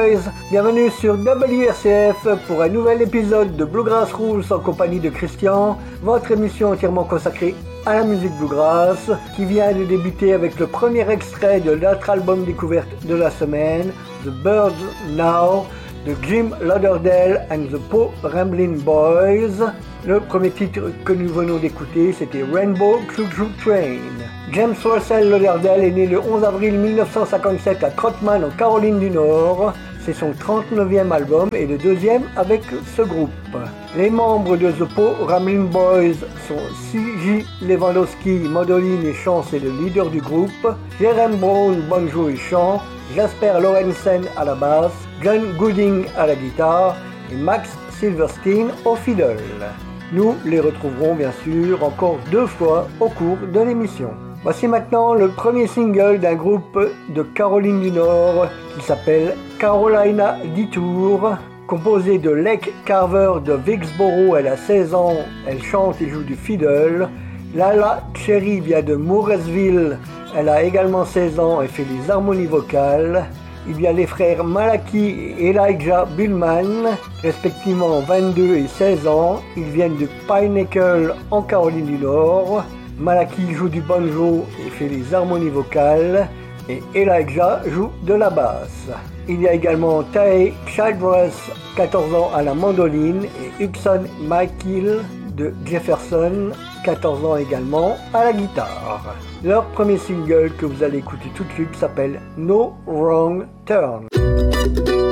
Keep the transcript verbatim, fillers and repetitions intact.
Boys, bienvenue sur W R C F pour un nouvel épisode de Bluegrass Rules en compagnie de Christian, votre émission entièrement consacrée à la musique bluegrass, qui vient de débuter avec le premier extrait de notre album découverte de la semaine, The Birds Now, de Jim Lauderdale and the Po Ramblin' Boys. Le premier titre que nous venons d'écouter, c'était Rainbow Choo Choo Train. James Russell Lauderdale est né le onze avril mille neuf cent cinquante-sept à Trotman en Caroline du Nord. C'est son trente-neuvième album et le deuxième avec ce groupe. Les membres de The Po Ramblin' Boys sont C J Lewandowski, mandoline et chant, c'est le leader du groupe, Jeremy Brown, banjo et chant, Jasper Lorenzen à la basse, John Gooding à la guitare et Max Silverstein au fiddle. Nous les retrouverons bien sûr encore deux fois au cours de l'émission. Voici maintenant le premier single d'un groupe de Caroline du Nord qui s'appelle Carolina Detour, composé de Lake Carver de Vicksboro. Elle a seize ans, elle chante et joue du fiddle. Lala Cherry vient de Mooresville, elle a également seize ans et fait les harmonies vocales. Il y a les frères Malachi et Elijah Bullman, respectivement vingt-deux et seize ans. Ils viennent de Pinnacle en Caroline du Nord. Malachi joue du banjo et fait les harmonies vocales. Et Elijah joue de la basse. Il y a également Tae Childress, quatorze ans à la mandoline, et Hudson Michael de Jefferson, quatorze ans également, à la guitare. Leur premier single que vous allez écouter tout de suite s'appelle No Wrong Turn.